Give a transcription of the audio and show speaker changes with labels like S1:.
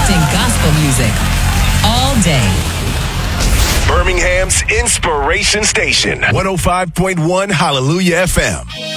S1: uplifting gospel music all day.
S2: Birmingham's Inspiration Station, 105.1 Hallelujah FM.